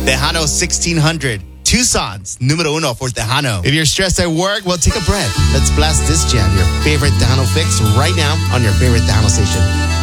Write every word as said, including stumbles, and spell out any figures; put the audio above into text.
Tejano sixteen hundred. Tucson's numero uno for Tejano. If you're stressed at work, well, take a breath. Let's blast this jam, your favorite Tejano fix, right now on your favorite Tejano station.